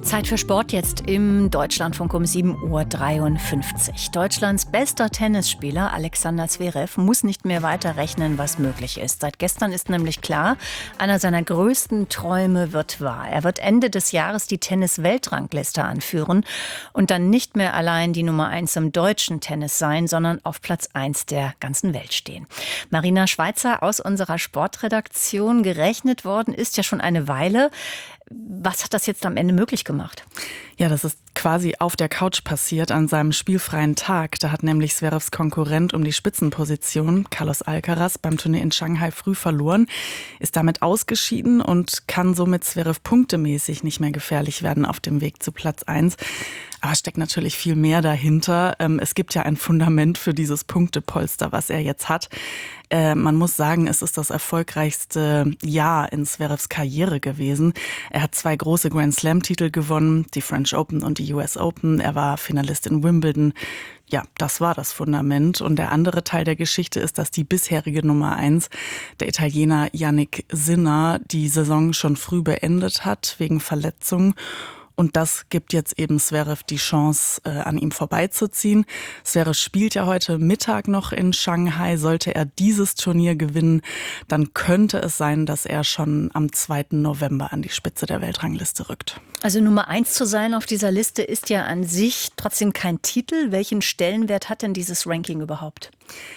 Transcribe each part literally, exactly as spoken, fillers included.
Zeit für Sport jetzt im Deutschlandfunk um sieben Uhr dreiundfünfzig. Deutschlands bester Tennisspieler Alexander Zverev muss nicht mehr weiter rechnen, was möglich ist. Seit gestern ist nämlich klar, einer seiner größten Träume wird wahr. Er wird Ende des Jahres die Tennis-Weltrangliste anführen und dann nicht mehr allein die Nummer eins im deutschen Tennis sein, sondern auf Platz eins der ganzen Welt stehen. Marina Schweizer aus unserer Sportredaktion. Gerechnet worden ist ja schon eine Weile. Was hat das jetzt am Ende möglich gemacht? Ja, das ist quasi auf der Couch passiert an seinem spielfreien Tag. Da hat nämlich Zverevs Konkurrent um die Spitzenposition, Carlos Alcaraz, beim Turnier in Shanghai früh verloren, ist damit ausgeschieden und kann somit Zverev punktemäßig nicht mehr gefährlich werden auf dem Weg zu Platz eins. Aber es steckt natürlich viel mehr dahinter. Es gibt ja ein Fundament für dieses Punktepolster, was er jetzt hat. Man muss sagen, es ist das erfolgreichste Jahr in Zverevs Karriere gewesen. Er hat zwei große Grand-Slam-Titel gewonnen, die French Open und die U S Open. Er war Finalist in Wimbledon. Ja, das war das Fundament. Und der andere Teil der Geschichte ist, dass die bisherige Nummer eins, der Italiener Jannik Sinner, die Saison schon früh beendet hat wegen Verletzung. Und das gibt jetzt eben Zverev die Chance, äh, an ihm vorbeizuziehen. Zverev spielt ja heute Mittag noch in Shanghai. Sollte er dieses Turnier gewinnen, dann könnte es sein, dass er schon am zweiten November an die Spitze der Weltrangliste rückt. Also Nummer eins zu sein auf dieser Liste ist ja an sich trotzdem kein Titel. Welchen Stellenwert hat denn dieses Ranking überhaupt?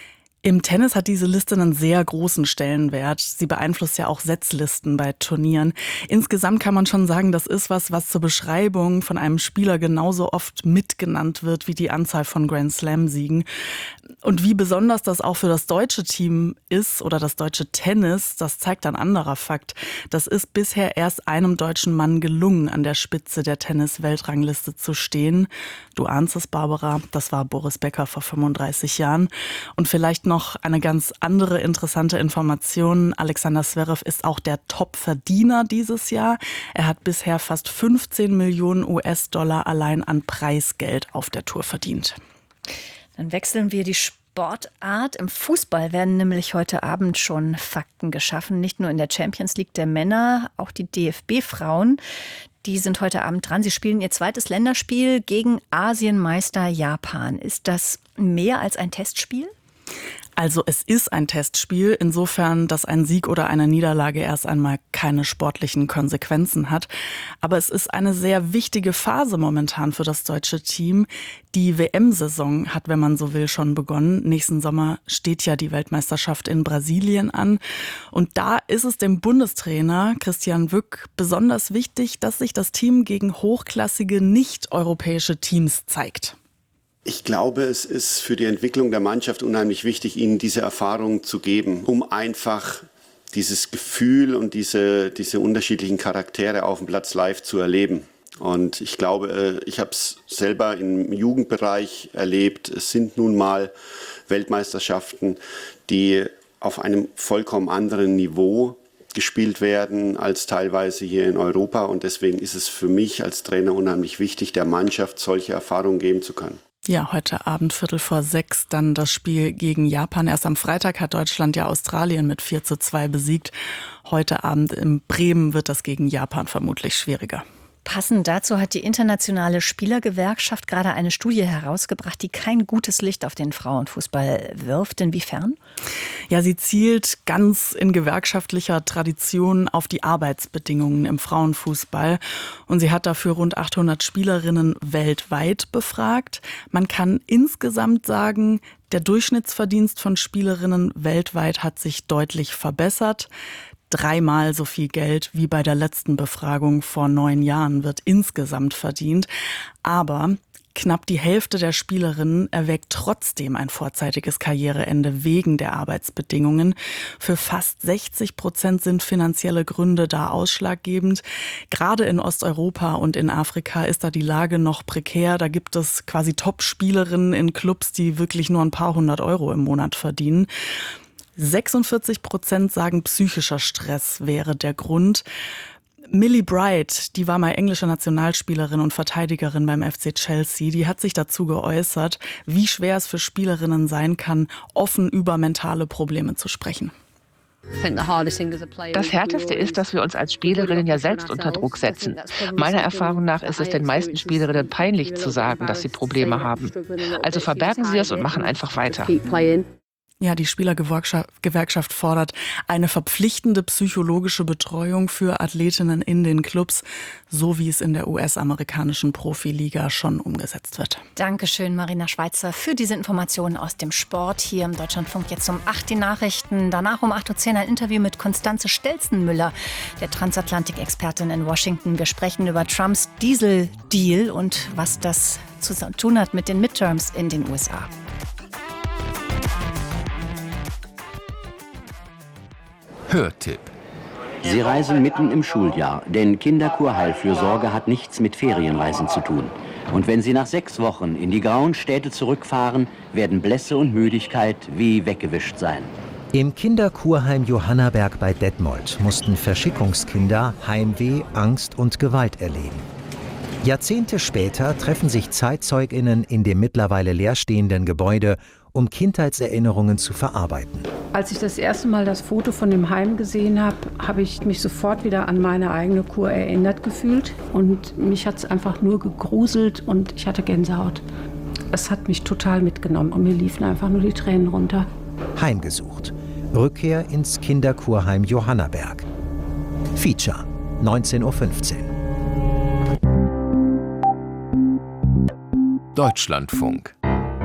Im Tennis hat diese Liste einen sehr großen Stellenwert. Sie beeinflusst ja auch Setzlisten bei Turnieren. Insgesamt kann man schon sagen, das ist was, was zur Beschreibung von einem Spieler genauso oft mitgenannt wird wie die Anzahl von Grand-Slam-Siegen. Und wie besonders das auch für das deutsche Team ist oder das deutsche Tennis, das zeigt ein anderer Fakt. Das ist bisher erst einem deutschen Mann gelungen, an der Spitze der Tennis-Weltrangliste zu stehen. Du ahnst es, Barbara, das war Boris Becker vor fünfunddreißig Jahren. Und vielleicht noch Noch eine ganz andere interessante Information. Alexander Zverev ist auch der Top-Verdiener dieses Jahr. Er hat bisher fast fünfzehn Millionen U S-Dollar allein an Preisgeld auf der Tour verdient. Dann wechseln wir die Sportart. Im Fußball werden nämlich heute Abend schon Fakten geschaffen. Nicht nur in der Champions League der Männer, auch die D F B-Frauen. Die sind heute Abend dran. Sie spielen ihr zweites Länderspiel gegen Asienmeister Japan. Ist das mehr als ein Testspiel? Also es ist ein Testspiel, insofern, dass ein Sieg oder eine Niederlage erst einmal keine sportlichen Konsequenzen hat. Aber es ist eine sehr wichtige Phase momentan für das deutsche Team. Die W M-Saison hat, wenn man so will, schon begonnen. Nächsten Sommer steht ja die Weltmeisterschaft in Brasilien an. Und da ist es dem Bundestrainer Christian Wück besonders wichtig, dass sich das Team gegen hochklassige nicht-europäische Teams zeigt. Ich glaube, es ist für die Entwicklung der Mannschaft unheimlich wichtig, ihnen diese Erfahrung zu geben, um einfach dieses Gefühl und diese, diese unterschiedlichen Charaktere auf dem Platz live zu erleben. Und ich glaube, ich habe es selber im Jugendbereich erlebt. Es sind nun mal Weltmeisterschaften, die auf einem vollkommen anderen Niveau gespielt werden als teilweise hier in Europa. Und deswegen ist es für mich als Trainer unheimlich wichtig, der Mannschaft solche Erfahrungen geben zu können. Ja, heute Abend Viertel vor sechs dann das Spiel gegen Japan. Erst am Freitag hat Deutschland ja Australien mit vier zu zwei besiegt. Heute Abend in Bremen wird das gegen Japan vermutlich schwieriger. Passend dazu hat die internationale Spielergewerkschaft gerade eine Studie herausgebracht, die kein gutes Licht auf den Frauenfußball wirft. Inwiefern? Ja, sie zielt ganz in gewerkschaftlicher Tradition auf die Arbeitsbedingungen im Frauenfußball. Und sie hat dafür rund achthundert Spielerinnen weltweit befragt. Man kann insgesamt sagen, der Durchschnittsverdienst von Spielerinnen weltweit hat sich deutlich verbessert. Dreimal so viel Geld wie bei der letzten Befragung vor neun Jahren wird insgesamt verdient. Aber knapp die Hälfte der Spielerinnen erwägt trotzdem ein vorzeitiges Karriereende wegen der Arbeitsbedingungen. Für fast sechzig Prozent sind finanzielle Gründe da ausschlaggebend. Gerade in Osteuropa und in Afrika ist da die Lage noch prekär. Da gibt es quasi Top-Spielerinnen in Clubs, die wirklich nur ein paar hundert Euro im Monat verdienen. sechsundvierzig Prozent sagen, psychischer Stress wäre der Grund. Millie Bright, die war mal englische Nationalspielerin und Verteidigerin beim F C Chelsea, die hat sich dazu geäußert, wie schwer es für Spielerinnen sein kann, offen über mentale Probleme zu sprechen. Das Härteste ist, dass wir uns als Spielerinnen ja selbst unter Druck setzen. Meiner Erfahrung nach ist es den meisten Spielerinnen peinlich zu sagen, dass sie Probleme haben. Also verbergen sie es und machen einfach weiter. Ja, die Spielergewerkschaft fordert eine verpflichtende psychologische Betreuung für Athletinnen in den Clubs, so wie es in der U S-amerikanischen Profiliga schon umgesetzt wird. Dankeschön, Marina Schweizer, für diese Informationen aus dem Sport. Hier im Deutschlandfunk jetzt um acht die Nachrichten. Danach um acht Uhr zehn ein Interview mit Constanze Stelzenmüller, der Transatlantik-Expertin in Washington. Wir sprechen über Trumps Diesel-Deal und was das zu tun hat mit den Midterms in den U S A. Hörtipp. Sie reisen mitten im Schuljahr, denn Kinderkurheilfürsorge hat nichts mit Ferienreisen zu tun. Und wenn Sie nach sechs Wochen in die grauen Städte zurückfahren, werden Blässe und Müdigkeit wie weggewischt sein. Im Kinderkurheim Johannaberg bei Detmold mussten Verschickungskinder Heimweh, Angst und Gewalt erleben. Jahrzehnte später treffen sich ZeitzeugInnen in dem mittlerweile leerstehenden Gebäude, um Kindheitserinnerungen zu verarbeiten. Als ich das erste Mal das Foto von dem Heim gesehen habe, habe ich mich sofort wieder an meine eigene Kur erinnert gefühlt. Und mich hat es einfach nur gegruselt und ich hatte Gänsehaut. Es hat mich total mitgenommen und mir liefen einfach nur die Tränen runter. Heimgesucht. Rückkehr ins Kinderkurheim Johannaberg. Feature, neunzehn Uhr fünfzehn. Deutschlandfunk.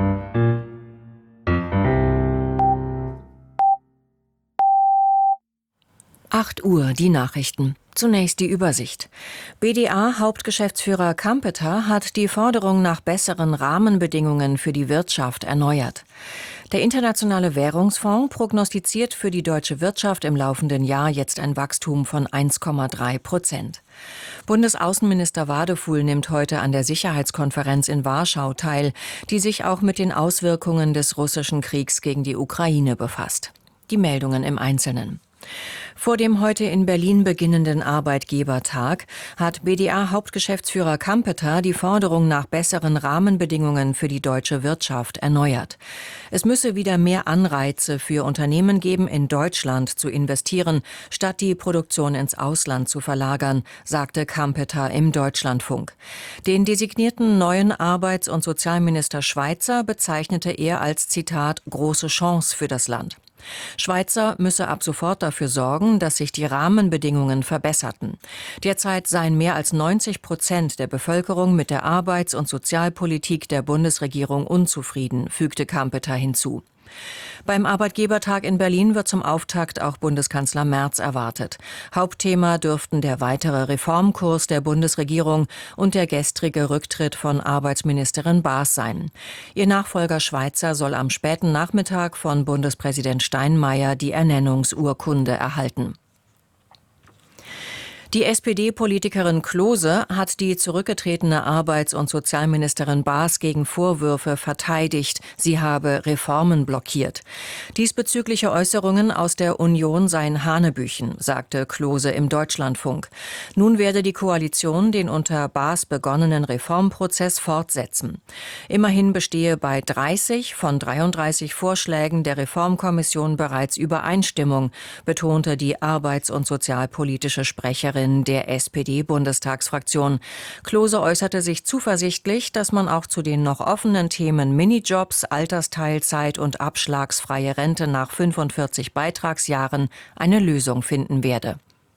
acht Uhr, die Nachrichten. Zunächst die Übersicht. B D A-Hauptgeschäftsführer Kampeter hat die Forderung nach besseren Rahmenbedingungen für die Wirtschaft erneuert. Der Internationale Währungsfonds prognostiziert für die deutsche Wirtschaft im laufenden Jahr jetzt ein Wachstum von eins Komma drei Prozent. Bundesaußenminister Wadefuhl nimmt heute an der Sicherheitskonferenz in Warschau teil, die sich auch mit den Auswirkungen des russischen Kriegs gegen die Ukraine befasst. Die Meldungen im Einzelnen. Vor dem heute in Berlin beginnenden Arbeitgebertag hat B D A-Hauptgeschäftsführer Kampeter die Forderung nach besseren Rahmenbedingungen für die deutsche Wirtschaft erneuert. Es müsse wieder mehr Anreize für Unternehmen geben, in Deutschland zu investieren, statt die Produktion ins Ausland zu verlagern, sagte Kampeter im Deutschlandfunk. Den designierten neuen Arbeits- und Sozialminister Schweizer bezeichnete er als, Zitat, große Chance für das Land. Schweizer müsse ab sofort dafür sorgen, dass sich die Rahmenbedingungen verbesserten. Derzeit seien mehr als neunzig Prozent der Bevölkerung mit der Arbeits- und Sozialpolitik der Bundesregierung unzufrieden, fügte Kampeter hinzu. Beim Arbeitgebertag in Berlin wird zum Auftakt auch Bundeskanzler Merz erwartet. Hauptthema dürften der weitere Reformkurs der Bundesregierung und der gestrige Rücktritt von Arbeitsministerin Baas sein. Ihr Nachfolger Schweizer soll am späten Nachmittag von Bundespräsident Steinmeier die Ernennungsurkunde erhalten. Die S P D-Politikerin Klose hat die zurückgetretene Arbeits- und Sozialministerin Baas gegen Vorwürfe verteidigt, sie habe Reformen blockiert. Diesbezügliche Äußerungen aus der Union seien Hanebüchen, sagte Klose im Deutschlandfunk. Nun werde die Koalition den unter Baas begonnenen Reformprozess fortsetzen. Immerhin bestehe bei dreißig von dreiunddreißig Vorschlägen der Reformkommission bereits Übereinstimmung, betonte die arbeits- und sozialpolitische Sprecherin der S P D-Bundestagsfraktion. Klose äußerte sich zuversichtlich, dass man auch zu den noch offenen Themen Minijobs, Altersteilzeit und abschlagsfreie Rente nach fünfundvierzig Beitragsjahren eine Lösung finden werde.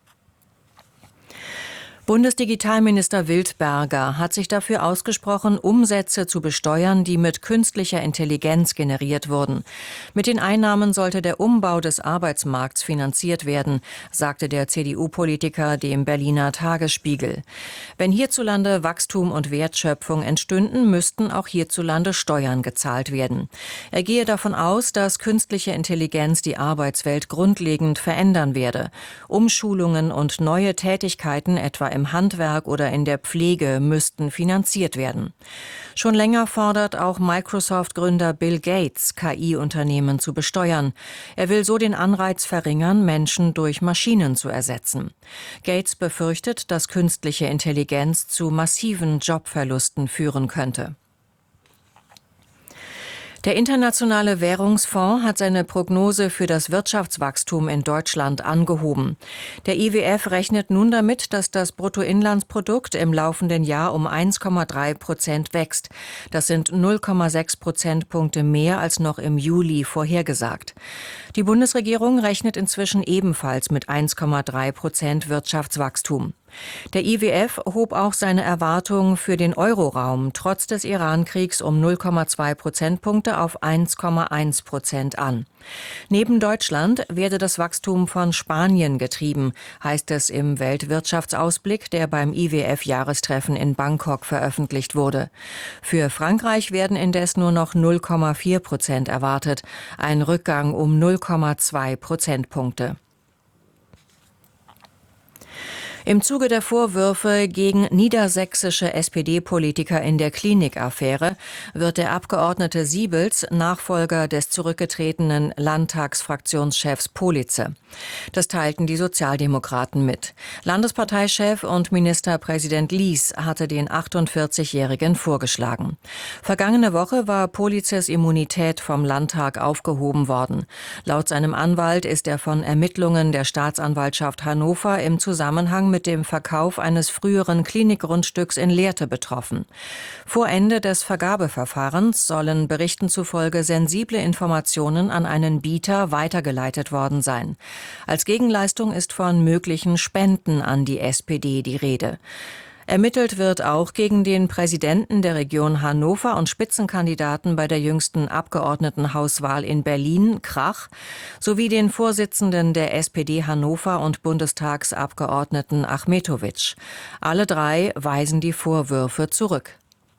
Bundesdigitalminister Wildberger hat sich dafür ausgesprochen, Umsätze zu besteuern, die mit künstlicher Intelligenz generiert wurden. Mit den Einnahmen sollte der Umbau des Arbeitsmarkts finanziert werden, sagte der C D U-Politiker dem Berliner Tagesspiegel. Wenn hierzulande Wachstum und Wertschöpfung entstünden, müssten auch hierzulande Steuern gezahlt werden. Er gehe davon aus, dass künstliche Intelligenz die Arbeitswelt grundlegend verändern werde. Umschulungen und neue Tätigkeiten, etwa im Handwerk oder in der Pflege, müssten finanziert werden. Schon länger fordert auch Microsoft-Gründer Bill Gates, K I-Unternehmen zu besteuern. Er will so den Anreiz verringern, Menschen durch Maschinen zu ersetzen. Gates befürchtet, dass künstliche Intelligenz zu massiven Jobverlusten führen könnte. Der Internationale Währungsfonds hat seine Prognose für das Wirtschaftswachstum in Deutschland angehoben. Der I W F rechnet nun damit, dass das Bruttoinlandsprodukt im laufenden Jahr um eins Komma drei Prozent wächst. Das sind null Komma sechs Prozentpunkte mehr als noch im Juli vorhergesagt. Die Bundesregierung rechnet inzwischen ebenfalls mit eins Komma drei Prozent Wirtschaftswachstum. Der I W F hob auch seine Erwartungen für den Euroraum trotz des Iran-Kriegs um null Komma zwei Prozentpunkte auf eins Komma eins Prozent an. Neben Deutschland werde das Wachstum von Spanien getrieben, heißt es im Weltwirtschaftsausblick, der beim I W F-Jahrestreffen in Bangkok veröffentlicht wurde. Für Frankreich werden indes nur noch null Komma vier Prozent erwartet, ein Rückgang um null Komma zwei Prozentpunkte. Im Zuge der Vorwürfe gegen niedersächsische S P D-Politiker in der Klinikaffäre wird der Abgeordnete Siebels Nachfolger des zurückgetretenen Landtagsfraktionschefs Politze. Das teilten die Sozialdemokraten mit. Landesparteichef und Ministerpräsident Lies hatte den achtundvierzigjährigen vorgeschlagen. Vergangene Woche war Politzes Immunität vom Landtag aufgehoben worden. Laut seinem Anwalt ist er von Ermittlungen der Staatsanwaltschaft Hannover im Zusammenhang mit dem Verkauf eines früheren Klinikgrundstücks in Lehrte betroffen. Vor Ende des Vergabeverfahrens sollen Berichten zufolge sensible Informationen an einen Bieter weitergeleitet worden sein. Als Gegenleistung ist von möglichen Spenden an die S P D die Rede. Ermittelt wird auch gegen den Präsidenten der Region Hannover und Spitzenkandidaten bei der jüngsten Abgeordnetenhauswahl in Berlin, Krach, sowie den Vorsitzenden der S P D Hannover und Bundestagsabgeordneten Achmetowitsch. Alle drei weisen die Vorwürfe zurück.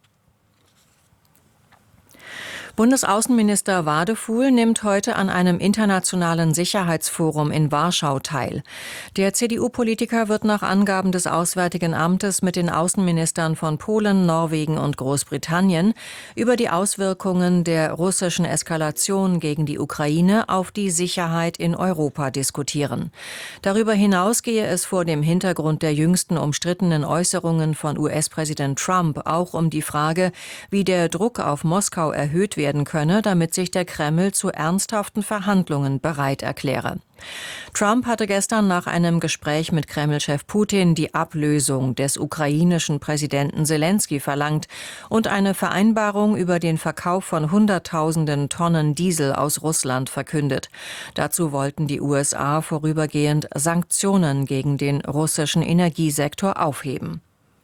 Bundesaußenminister Wadefuhl nimmt heute an einem internationalen Sicherheitsforum in Warschau teil. Der C D U-Politiker wird nach Angaben des Auswärtigen Amtes mit den Außenministern von Polen, Norwegen und Großbritannien über die Auswirkungen der russischen Eskalation gegen die Ukraine auf die Sicherheit in Europa diskutieren. Darüber hinaus gehe es vor dem Hintergrund der jüngsten umstrittenen Äußerungen von U S-Präsident Trump auch um die Frage, wie der Druck auf Moskau erhöht wird werden könne, damit sich der Kreml zu ernsthaften Verhandlungen bereit erkläre. Trump hatte gestern nach einem Gespräch mit Kreml-Chef Putin die Ablösung des ukrainischen Präsidenten Selenskyj verlangt und eine Vereinbarung über den Verkauf von Hunderttausenden Tonnen Diesel aus Russland verkündet. Dazu wollten die U S A vorübergehend Sanktionen gegen den russischen Energiesektor aufheben.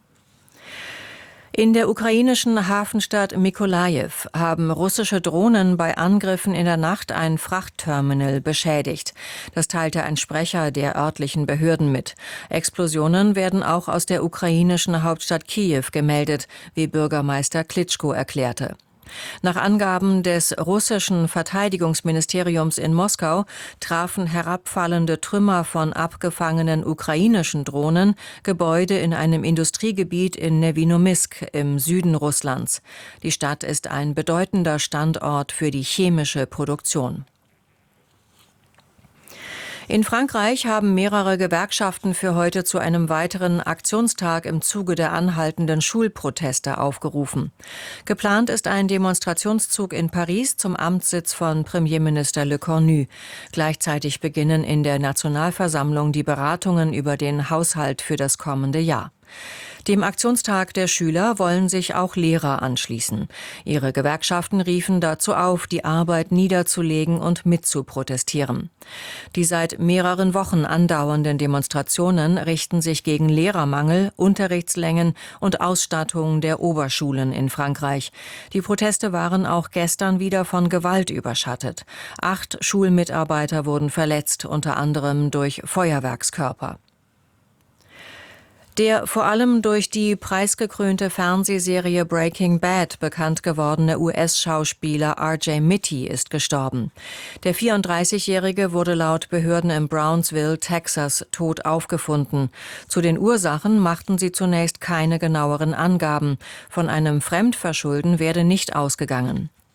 In der ukrainischen Hafenstadt Mykolajiw haben russische Drohnen bei Angriffen in der Nacht ein Frachtterminal beschädigt. Das teilte ein Sprecher der örtlichen Behörden mit. Explosionen werden auch aus der ukrainischen Hauptstadt Kiew gemeldet, wie Bürgermeister Klitschko erklärte. Nach Angaben des russischen Verteidigungsministeriums in Moskau trafen herabfallende Trümmer von abgefangenen ukrainischen Drohnen Gebäude in einem Industriegebiet in Nevinomysk im Süden Russlands. Die Stadt ist ein bedeutender Standort für die chemische Produktion. In Frankreich haben mehrere Gewerkschaften für heute zu einem weiteren Aktionstag im Zuge der anhaltenden Schulproteste aufgerufen. Geplant ist ein Demonstrationszug in Paris zum Amtssitz von Premierminister Le Cornu. Gleichzeitig beginnen in der Nationalversammlung die Beratungen über den Haushalt für das kommende Jahr. Dem Aktionstag der Schüler wollen sich auch Lehrer anschließen. Ihre Gewerkschaften riefen dazu auf, die Arbeit niederzulegen und mitzuprotestieren. Die seit mehreren Wochen andauernden Demonstrationen richten sich gegen Lehrermangel, Unterrichtslängen und Ausstattung der Oberschulen in Frankreich. Die Proteste waren auch gestern wieder von Gewalt überschattet. Acht Schulmitarbeiter wurden verletzt, unter anderem durch Feuerwerkskörper. Der vor allem durch die preisgekrönte Fernsehserie Breaking Bad bekannt gewordene U S-Schauspieler R J Mitte ist gestorben. Der vierunddreißigjährige wurde laut Behörden in Brownsville, Texas, tot aufgefunden. Zu den Ursachen machten sie zunächst keine genaueren Angaben. Von einem Fremdverschulden werde nicht ausgegangen.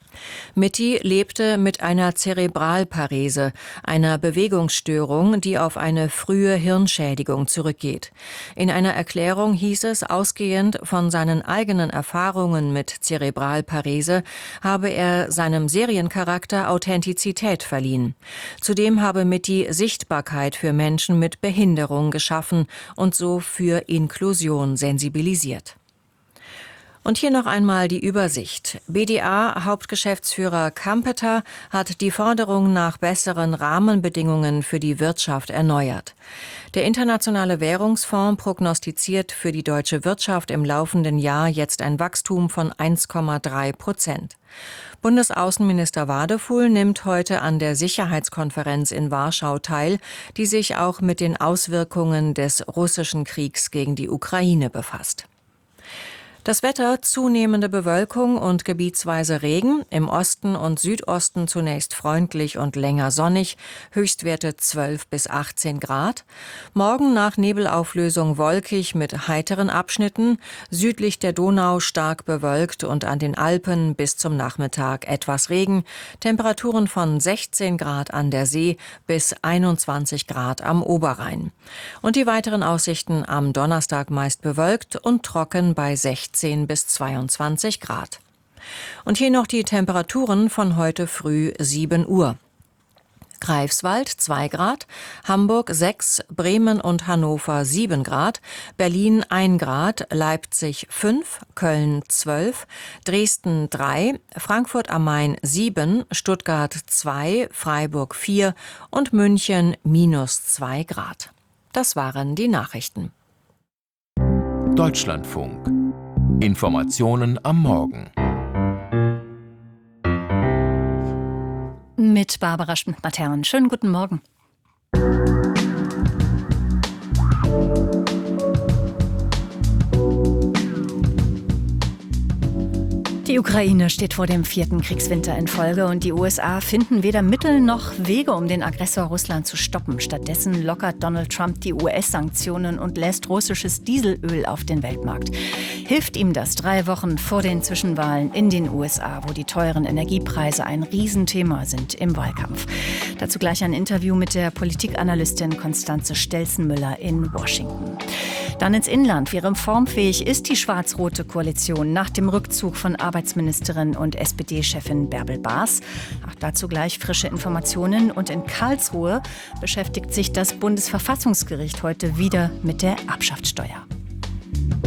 Mitty lebte mit einer Zerebralparese, einer Bewegungsstörung, die auf eine frühe Hirnschädigung zurückgeht. In einer Erklärung hieß es, ausgehend von seinen eigenen Erfahrungen mit Zerebralparese habe er seinem Seriencharakter Authentizität verliehen. Zudem habe Mitty Sichtbarkeit für Menschen mit Behinderung geschaffen und so für Inklusion sensibilisiert. Und hier noch einmal die Übersicht. B D A-Hauptgeschäftsführer Kampeter hat die Forderung nach besseren Rahmenbedingungen für die Wirtschaft erneuert. Der Internationale Währungsfonds prognostiziert für die deutsche Wirtschaft im laufenden Jahr jetzt ein Wachstum von eins Komma drei Prozent. Bundesaußenminister Wadefuhl nimmt heute an der Sicherheitskonferenz in Warschau teil, die sich auch mit den Auswirkungen des russischen Kriegs gegen die Ukraine befasst. Das Wetter: zunehmende Bewölkung und gebietsweise Regen, im Osten und Südosten zunächst freundlich und länger sonnig, Höchstwerte zwölf bis achtzehn Grad. Morgen nach Nebelauflösung wolkig mit heiteren Abschnitten, südlich der Donau stark bewölkt und an den Alpen bis zum Nachmittag etwas Regen, Temperaturen von sechzehn Grad an der See bis einundzwanzig Grad am Oberrhein. Und die weiteren Aussichten: am Donnerstag meist bewölkt und trocken bei sechzehn bis zweiundzwanzig Grad. Und hier noch die Temperaturen von heute früh sieben Uhr. Greifswald zwei Grad, Hamburg sechs, Bremen und Hannover sieben Grad, Berlin ein Grad, Leipzig fünf, Köln zwölf, Dresden drei, Frankfurt am Main sieben, Stuttgart zwei, Freiburg vier und München minus zwei Grad. Das waren die Nachrichten. Deutschlandfunk. Informationen am Morgen. Mit Barbara Schmidt-Matern. Schönen guten Morgen. Die Ukraine steht vor dem vierten Kriegswinter in Folge und die U S A finden weder Mittel noch Wege, um den Aggressor Russland zu stoppen. Stattdessen lockert Donald Trump die U S-Sanktionen und lässt russisches Dieselöl auf den Weltmarkt. Hilft ihm das drei Wochen vor den Zwischenwahlen in den U S A, wo die teuren Energiepreise ein Riesenthema sind im Wahlkampf? Dazu gleich ein Interview mit der Politikanalystin Constanze Stelzenmüller in Washington. Dann ins Inland. Wie reformfähig ist die schwarz-rote Koalition nach dem Rückzug von Arbeitsministerin und S P D-Chefin Bärbel Baas? Auch dazu gleich frische Informationen. Und in Karlsruhe beschäftigt sich das Bundesverfassungsgericht heute wieder mit der Erbschaftssteuer.